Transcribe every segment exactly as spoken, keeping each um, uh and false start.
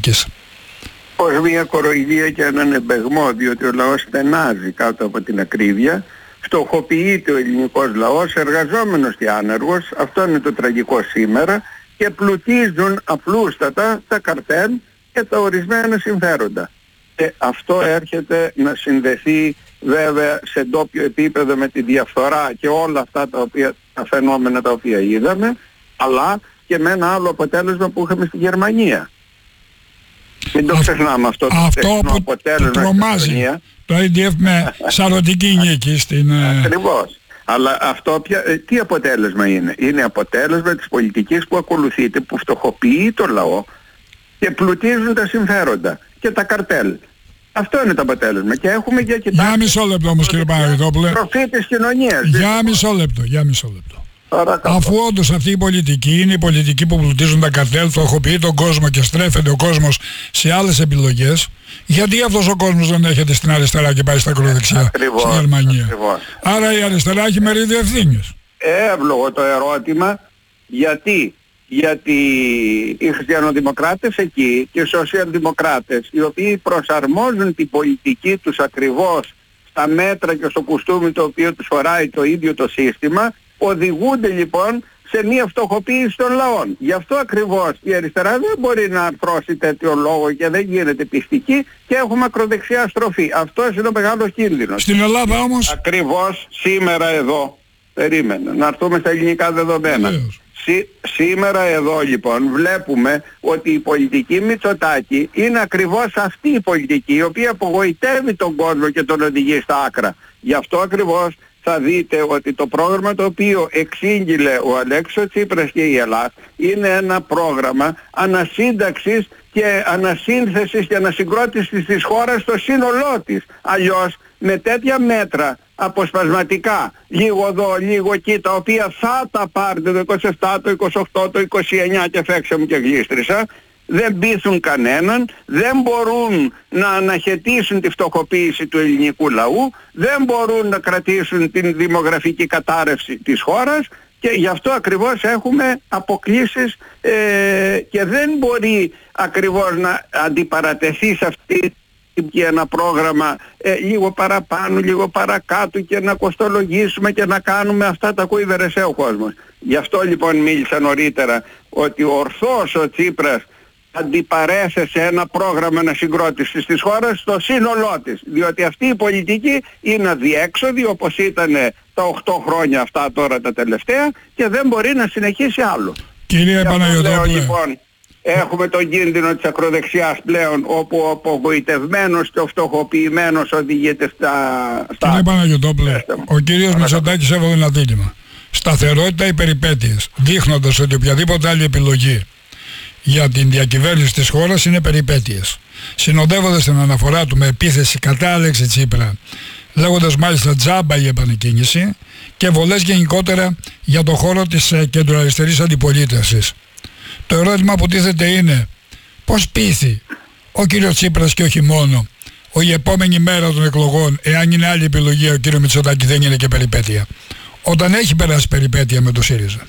πολιτικής. Ως μια κοροϊδία και έναν εμπεγμό, διότι ο λαός στενάζει κάτω από την ακρίβεια, φτωχοποιείται ο ελληνικός λαός, εργαζόμενος και άνεργος, αυτό είναι το τραγικό σήμερα, και πλουτίζουν απλούστατα τα καρτέλ και τα ορισμένα συμφέροντα. Και αυτό έρχεται να συνδεθεί βέβαια σε ντόπιο επίπεδο με τη διαφθορά και όλα αυτά τα, οποία, τα φαινόμενα τα οποία είδαμε, αλλά και με ένα άλλο αποτέλεσμα που είχαμε στη Γερμανία. Μην το ξεχνάμε αυτό το αυτό που αποτέλεσμα το τρομάζει το έι ντι εφ με σαρωτική νίκη στην... Ακριβώς. Αλλά αυτό πια, τι αποτέλεσμα είναι? Είναι αποτέλεσμα της πολιτικής που ακολουθείται, που φτωχοποιεί το λαό και πλουτίζουν τα συμφέροντα και τα καρτέλ. Αυτό είναι το αποτέλεσμα. Και έχουμε και κοιτάξτε... Για μισό λεπτό όμως κύριε Παναγιωτόπουλε. Τροφή της κοινωνίας. Για μισό λεπτό, για μισό λεπτό. Παρακαλώ. Αφού όντως αυτή η πολιτική είναι η πολιτική που πλουτίζουν τα καρτέλ, φτωχοποιεί τον κόσμο και στρέφεται ο κόσμος σε άλλες επιλογές, γιατί αυτός ο κόσμος δεν έρχεται στην αριστερά και πάει στα ακροδεξιά στην Γερμανία? Ακριβώς. Άρα η αριστερά έχει μερίδιο ευθύνης. Εύλογο το ερώτημα, γιατί, γιατί οι χριστιανοδημοκράτες εκεί και οι σοσιαλδημοκράτες, οι οποίοι προσαρμόζουν την πολιτική τους ακριβώς στα μέτρα και στο κουστούμι το οποίο τους φοράει το ίδιο το σύστημα, οδηγούνται λοιπόν σε μια φτωχοποίηση των λαών. Γι' αυτό ακριβώς η αριστερά δεν μπορεί να αρθρώσει τέτοιο λόγο και δεν γίνεται πιστική και έχουμε ακροδεξιά στροφή. Αυτός είναι ο μεγάλος κίνδυνος. Στην Ελλάδα όμως... Ακριβώς σήμερα εδώ, περίμενε, να έρθουμε στα ελληνικά δεδομένα. Σή, σήμερα εδώ λοιπόν βλέπουμε ότι η πολιτική Μητσοτάκη είναι ακριβώς αυτή η πολιτική η οποία απογοητεύει τον κόσμο και τον οδηγεί στα άκρα. Γι' αυτό ακριβώς θα δείτε ότι το πρόγραμμα το οποίο εξήγηλε ο Αλέξης Τσίπρας και η Ελλάδα είναι ένα πρόγραμμα ανασύνταξης και ανασύνθεσης και ανασυγκρότησης της χώρας στο σύνολό της. Αλλιώς με τέτοια μέτρα αποσπασματικά, λίγο εδώ, λίγο εκεί, τα οποία θα τα πάρετε το είκοσι επτά, το είκοσι οκτώ, το είκοσι εννιά και φέξε μου και γλίστρισα, δεν πείθουν κανέναν, δεν μπορούν να αναχαιτήσουν τη φτωχοποίηση του ελληνικού λαού, δεν μπορούν να κρατήσουν την δημογραφική κατάρρευση της χώρας και γι' αυτό ακριβώς έχουμε αποκλίσεις ε, και δεν μπορεί ακριβώς να αντιπαρατεθεί σε αυτή και ένα πρόγραμμα ε, λίγο παραπάνω, λίγο παρακάτω και να κοστολογήσουμε και να κάνουμε αυτά τα ακούει βερεσέ ο κόσμος. Γι' αυτό λοιπόν μίλησα νωρίτερα ότι ορθώς ο Τσίπρας αντιπαρέθεσε ένα πρόγραμμα ανασυγκρότησης της χώρας στο σύνολό της. Διότι αυτή η πολιτική είναι αδιέξοδη όπως ήταν τα οκτώ χρόνια αυτά τώρα τα τελευταία και δεν μπορεί να συνεχίσει άλλο. Κύριε Παναγιωτόπουλε, λοιπόν, έχουμε τον κίνδυνο της ακροδεξιάς πλέον όπου ο απογοητευμένος και ο φτωχοποιημένος οδηγείται στα... στα... Κύριε Παναγιωτόπουλε, ο κύριος Μητσοτάκης έβαλε ένα δίλημμα. Σταθερότητα ή περιπέτειες, δείχνοντας ότι οποιαδήποτε άλλη επιλογή για την διακυβέρνηση της χώρας είναι περιπέτειες. Συνοδεύοντας την αναφορά του με επίθεση κατά Αλέξη Τσίπρα, λέγοντας μάλιστα τζάμπα η επανεκκίνηση και βολές γενικότερα για το χώρο της κεντροαριστερής αντιπολίτευσης. Το ερώτημα που τίθεται είναι πώς πείθει ο κύριος Τσίπρας και όχι μόνο η επόμενη μέρα των εκλογών, εάν είναι άλλη επιλογή ο κύριος Μητσοτάκη δεν είναι και περιπέτεια, όταν έχει περάσει περιπέτεια με το ΣΥΡΙΖΑ?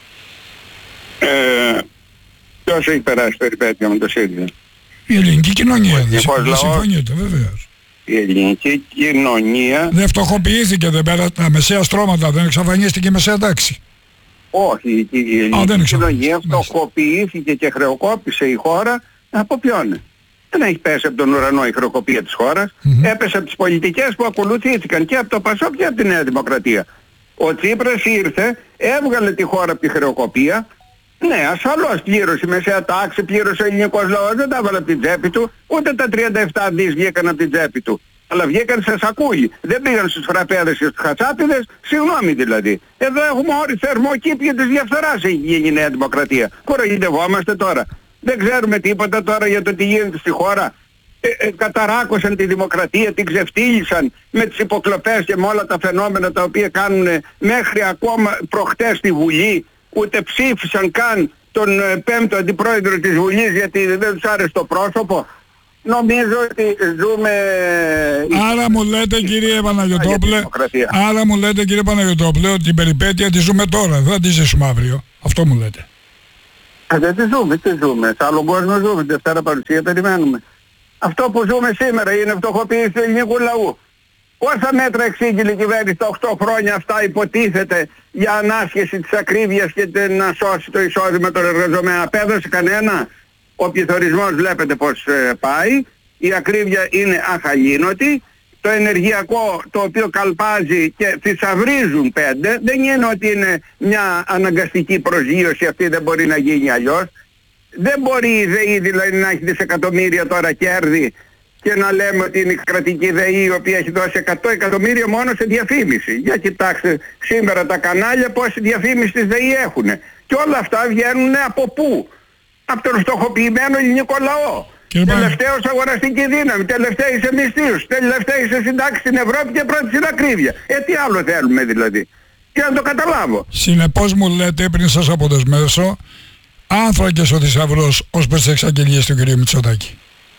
Ε, ποιος έχει περάσει περιπέτεια με το ΣΥΡΙΖΑ? Η ελληνική κοινωνία. Δεν συμφωνείτε βεβαίως. Η ελληνική κοινωνία δεν φτωχοποιήθηκε, δεν πέρασε τα μεσαία στρώματα, δεν εξαφανίστηκε η μεσαία τάξη. Όχι, η, η ελληνική Α, κοινωνία φτωχοποιήθηκε και χρεοκόπησε η χώρα από ποιον? Δεν έχει πέσει από τον ουρανό η χρεοκοπία της χώρας, mm-hmm. έπεσε από τις πολιτικές που ακολουθήθηκαν και από το ΠΑΣΟΚ και από τη Νέα Δημοκρατία. Ο Τσίπρας ήρθε, έβγαλε τη χώρα από τη χρεοκοπία. Ναι, ασφαλώς πλήρωσε η μεσαία τάξη, πλήρωσε ο ελληνικός λαός, δεν τα έβαλε από την τσέπη του, ούτε τα τριάντα επτά δις βγήκαν από την τσέπη του. Αλλά βγήκαν σε σακούλι, δεν πήγαν στους φραπέδες και στους χατσάπιδες, συγγνώμη δηλαδή. Εδώ έχουμε όρι θερμοκήπια της διαφθοράς έχει γίνει η Νέα Δημοκρατία. Κοροϊδευόμαστε τώρα. Δεν ξέρουμε τίποτα τώρα για το τι γίνεται στη χώρα. Ε, ε, καταράκωσαν τη δημοκρατία, την ξεφτύλισαν με τις υποκλοπές και με όλα τα φαινόμενα τα οποία κάνουν μέχρι ακόμα προχτές στη Βουλή. Ούτε ψήφισαν καν τον ε, πέμπτο αντιπρόεδρο της Βουλής γιατί δεν τους άρεσε το πρόσωπο. Νομίζω ότι ζούμε... Άρα μου λέτε κύριε Παναγιωτόπουλε, άρα μου λέτε κύριε Παναγιωτόπουλε ότι την περιπέτεια τη ζούμε τώρα, δεν τη ζήσουμε αύριο. Αυτό μου λέτε. Α, δεν τη ζούμε, τι ζούμε. Σε άλλον κόσμο ζούμε, Δευτέρα παρουσία περιμένουμε. Αυτό που ζούμε σήμερα είναι φτωχοποίηση του ελληνικού λαού. Πόσα μέτρα εξήγηλε η κυβέρνηση τα οκτώ χρόνια αυτά υποτίθεται για ανάσχεση της ακρίβειας και να σώσει το εισόδημα των εργαζομένων? Απέδωσε κανένα? Ο πληθωρισμός βλέπετε πως ε, πάει, η ακρίβεια είναι αχαλήνωτη, το ενεργειακό το οποίο καλπάζει και θησαυρίζουν πέντε, δεν είναι ότι είναι μια αναγκαστική προσγείωση, αυτή δεν μπορεί να γίνει αλλιώς. Δεν μπορεί η ΔΕΗ δηλαδή να έχει δισεκατομμύρια τώρα κέρδη και να λέμε ότι είναι η κρατική ΔΕΗ η οποία έχει δώσει εκατό εκατομμύρια μόνο σε διαφήμιση. Για κοιτάξτε σήμερα τα κανάλια πόση διαφήμιση της ΔΕΗ έχουν. Και όλα αυτά βγαίνουν από πού? Από τον φτωχοποιημένο ελληνικό λαό. Τελευταίος αγοραστική δύναμη, τελευταίοι σε μισθούς, τελευταίοι σε συντάξεις στην Ευρώπη και πρώτη στην ακρίβεια. Ε, τι άλλο θέλουμε δηλαδή? Και να το καταλάβω. Συνεπώς μου λέτε πριν σας αποδεσμεύσω, άνθρακες ο θησαυρός ως προς τις εξαγγελίες του κ. Μητσοτάκη.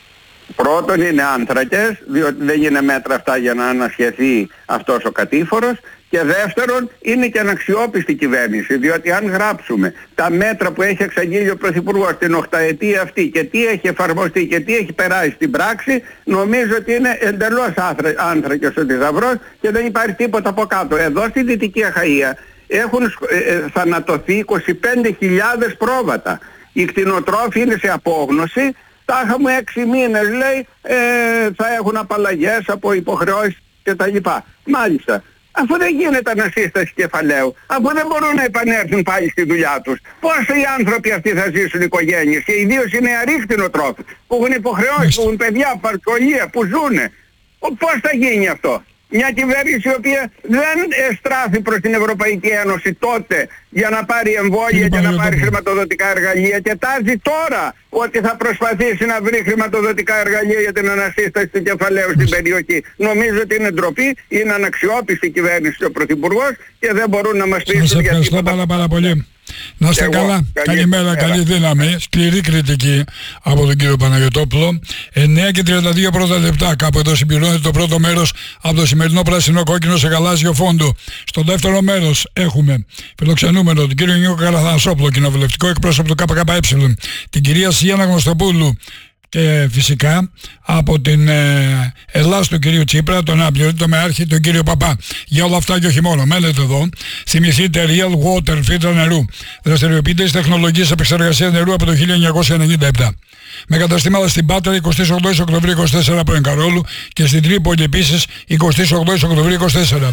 Πρώτον είναι άνθρακες, διότι δεν είναι μέτρα αυτά για να ανασχεθεί αυτός ο κατήφορος. Και δεύτερον είναι και αναξιόπιστη κυβέρνηση, διότι αν γράψουμε τα μέτρα που έχει εξαγγείλει ο Πρωθυπουργός την οχταετία αυτή και τι έχει εφαρμοστεί και τι έχει περάσει στην πράξη, νομίζω ότι είναι εντελώς άνθρακες ο θησαυρός και δεν υπάρχει τίποτα από κάτω. Εδώ στη Δυτική Αχαΐα έχουν ε, θανατωθεί είκοσι πέντε χιλιάδες πρόβατα. Οι κτηνοτρόφοι είναι σε απόγνωση. Τάχα μου έξι μήνες λέει ε, θα έχουν απαλλαγές από υποχρεώσεις κτλ. Μάλιστα. Αφού δεν γίνεται ανασύσταση κεφαλαίου, αφού δεν μπορούν να επανέλθουν πάλι στη δουλειά τους, πώς οι άνθρωποι αυτοί θα ζήσουν οικογένειες? Και ιδίως οι νεαροί κτηνοτρόφοι που έχουν υποχρεώσεις, που έχουν παιδιά, παρσχολεία, που ζουνε. Πώς θα γίνει αυτό? Μια κυβέρνηση η οποία δεν εστράφει προς την Ευρωπαϊκή Ένωση τότε για να πάρει εμβόλια και να πάρει χρηματοδοτικά εργαλεία και τάζει τώρα ότι θα προσπαθήσει να βρει χρηματοδοτικά εργαλεία για την ανασύσταση του κεφαλαίου στην περιοχή. Νομίζω ότι είναι ντροπή, είναι αναξιόπιστη η κυβέρνηση και ο Πρωθυπουργός και δεν μπορούν να μας πείσουν. Σας ευχαριστώ πάρα πάρα πολύ. Να είστε καλά. Καλή Καλημέρα, καλή δύναμη. Σκληρή κριτική από τον κύριο Παναγιωτόπουλο. εννιά και τριάντα δύο πρώτα λεπτά. Κάπου εδώ συμπληρώνεται το πρώτο μέρος από το σημερινό πράσινο κόκκινο σε γαλάζιο φόντο. Στο δεύτερο μέρος έχουμε φιλοξενούμενο τον κύριο Νίκο Καραθανασόπουλο, κοινοβουλευτικό εκπρόσωπο του ΚΚΕ, την κυρία Σιάννα Γνωστοπούλου και φυσικά από την ε, Ελλάδα του κυρίου Τσίπρα, τον αναπληρωτή τομεάρχη, τον κύριο Παπά. Για όλα αυτά και όχι μόνο. Μένετε εδώ. Θυμηθείτε Real Water, φίλτρα νερού. Δραστηριοποιείται στις τεχνολογίες επεξεργασίας νερού από το χίλια εννιακόσια ενενήντα επτά. Με καταστήματα στην Πάτρα εικοστή όγδοη Οκτωβρίου είκοσι τέσσερα πρώην Καρόλου και στην Τρίπολη επίσης εικοστή όγδοη Οκτωβρίου είκοσι τέσσερα.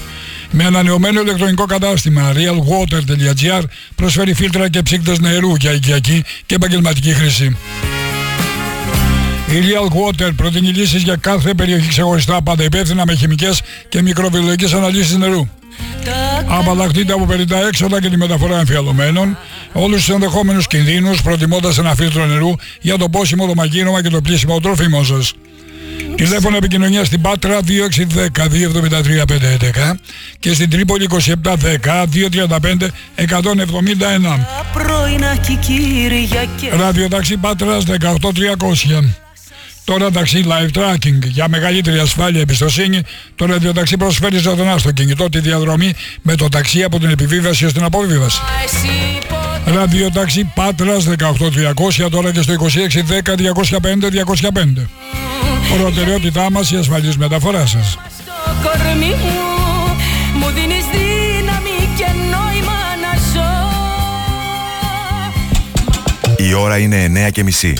Με ανανεωμένο ηλεκτρονικό κατάστημα real water τελεία gr προσφέρει φίλτρα και ψύκτες νερού για οικιακή και επαγγελματική χρήση. Η Real Water προτείνει λύσεις για κάθε περιοχή ξεχωριστά, πάντα υπεύθυνα με χημικές και μικροβιολογικές αναλύσεις νερού. Απαλλαχτείτε από περιττά έξοδα και τη μεταφορά εμφιαλωμένων, όλους τους ενδεχόμενους κινδύνους, προτιμώντας ένα φίλτρο νερού για το πόσιμο, το μαγείρωμα και το πλήσιμο τροφίμων σας. Τηλέφωνο επικοινωνία στην Πάτρα δύο έξι ένα μηδέν δύο εβδομήντα τρία πεντακόσια έντεκα και στην Τρίπολη είκοσι επτά δέκα δύο τριάντα πέντε εκατόν εβδομήντα ένα. Ραδιοταξί Πάτρας δεκαοκτώ τριακόσια. Τώρα ταξί live tracking. Για μεγαλύτερη ασφάλεια εμπιστοσύνη, το ραδιοταξί προσφέρει ζωντανά στο κινητό τη διαδρομή με το ταξί από την επιβίβαση ως την αποβίβαση. Ραδιοταξί Πάτρας δεκαοκτώ τριακόσια, τώρα και στο είκοσι έξι δέκα διακόσια πέντε διακόσια πέντε. Προτεραιότητά μας η ασφαλής μεταφορά σας. Η ώρα είναι εννιά και μισή.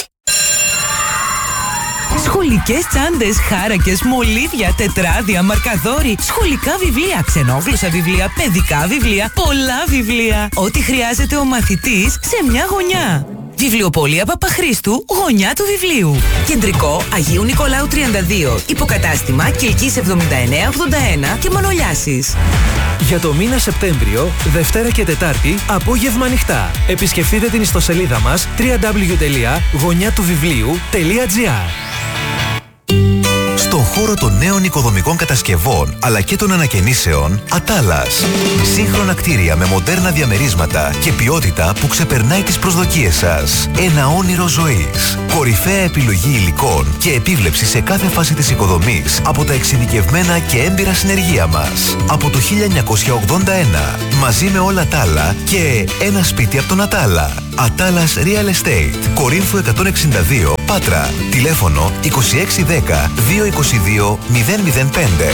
Σχολικές τσάντες, χάρακες, μολύβια, τετράδια, μαρκαδόροι, σχολικά βιβλία, ξενόγλωσσα βιβλία, παιδικά βιβλία, πολλά βιβλία. Ό,τι χρειάζεται ο μαθητής σε μια γωνιά. Βιβλιοπωλεία Παπαχρήστου, γωνιά του βιβλίου. Κεντρικό Αγίου Νικολάου τριάντα δύο. Υποκατάστημα Κιλκής εβδομήντα εννέα ογδόντα ένα και Μανολιάσης. Για το μήνα Σεπτέμβριο, Δευτέρα και Τετάρτη, απόγευμα ανοιχτά. Επισκεφτείτε την ιστοσελίδα μας double-u double-u double-u τελεία γωνιά του βιβλίου τελεία gr. Στον χώρο των νέων οικοδομικών κατασκευών αλλά και των ανακαινήσεων, Ατάλας. Σύγχρονα κτίρια με μοντέρνα διαμερίσματα και ποιότητα που ξεπερνάει τις προσδοκίες σας. Ένα όνειρο ζωής. Κορυφαία επιλογή υλικών και επίβλεψη σε κάθε φάση της οικοδομής από τα εξειδικευμένα και έμπειρα συνεργεία μας. Από το χίλια εννιακόσια ογδόντα ένα. Μαζί με όλα τα άλλα και ένα σπίτι από τον Ατάλα. Ατάλας Real Estate. Κορίνθου εκατόν εξήντα δύο, Πάτρα. Τηλέφωνο είκοσι έξι δέκα διακόσια είκοσι δύο μηδέν μηδέν πέντε.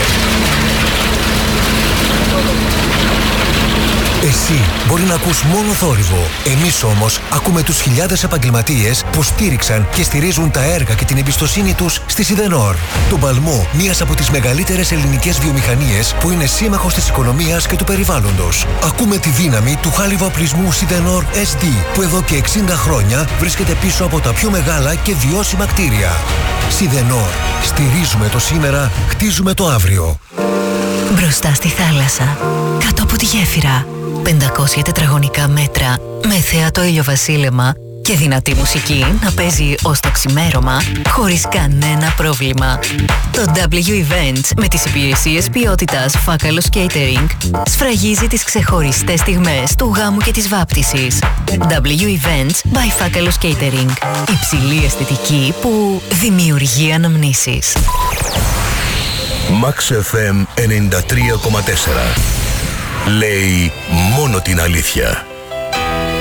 Εσύ μπορεί να ακούς μόνο θόρυβο. Εμείς όμως ακούμε τους χιλιάδες επαγγελματίες που στήριξαν και στηρίζουν τα έργα και την εμπιστοσύνη τους στη Σιδενόρ. Τον παλμό μιας από τις μεγαλύτερες ελληνικές βιομηχανίες που είναι σύμμαχος της οικονομίας και του περιβάλλοντος. Ακούμε τη δύναμη του χάλιβα οπλισμού Σιδενόρ ες ντι που εδώ και εξήντα χρόνια βρίσκεται πίσω από τα πιο μεγάλα και βιώσιμα κτίρια. Σιδενόρ. Στηρίζουμε το σήμερα, χτίζουμε το αύριο. Μπροστά στη θάλασσα, κάτω από τη γέφυρα, πεντακόσια τετραγωνικά μέτρα με θέατο ηλιοβασίλεμα και δυνατή μουσική να παίζει ως το ξημέρωμα χωρίς κανένα πρόβλημα. Το ντάμπλιου Events με τις υπηρεσίες ποιότητας Φάκαλος Catering σφραγίζει τις ξεχωριστές στιγμές του γάμου και της βάπτισης. ντάμπλιου Events by Φάκαλος Catering. Υψηλή αισθητική που δημιουργεί αναμνήσεις. Max εφ εμ ενενήντα τρία κόμμα τέσσερα. Λέει μόνο την αλήθεια.